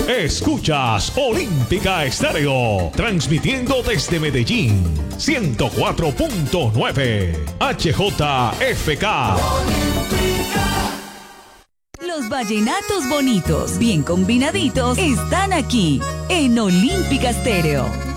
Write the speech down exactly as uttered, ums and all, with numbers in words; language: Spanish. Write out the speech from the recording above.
Escuchas Olímpica Estéreo, transmitiendo desde Medellín, ciento cuatro punto nueve H J F K. Los vallenatos bonitos, bien combinaditos, están aquí en Olímpica Estéreo.